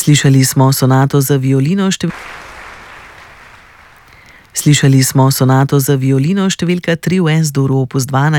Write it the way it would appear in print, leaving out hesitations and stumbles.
Slišali smo sonato za violino številka 3 v S-duru opus 12.